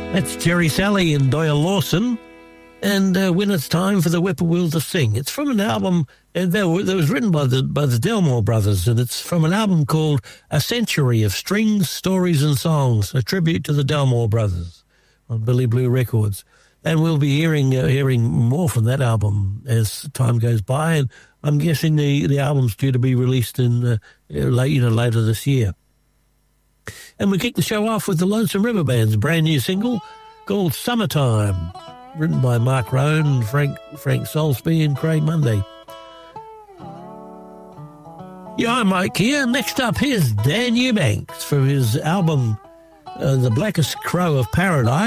That's Jerry Sally and Doyle Lawson. And When It's Time for the Whippoorwill to Sing. It's from an album that was written by the Delmore brothers, and it's from an album called A Century of Strings, Stories and Songs, a tribute to the Delmore brothers on Billy Blue Records. And we'll be hearing more from that album as time goes by, and I'm guessing the album's due to be released in later this year. And we kick the show off with the Lonesome River Band's brand new single called Summertime, written by Mark Roan, Frank Soulsby and Craig Munday. Yeah, I'm Mike here. Next up, here's Dan Eubanks from his album The Blackest Crow of Paradise.